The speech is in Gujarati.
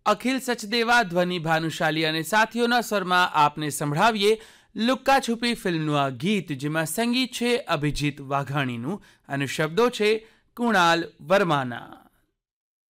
અખિલ સચદેવા, ધ્વનિ ભાનુશાલી અને સાથીઓના સ્વરમાં આપને સંભળાવીએ લુક્કા છુપી ફિલ્મનું આ ગીત, જેમાં સંગીત છે અભિજીત વાઘાણીનું અને શબ્દો છે કુણાલ વર્માના.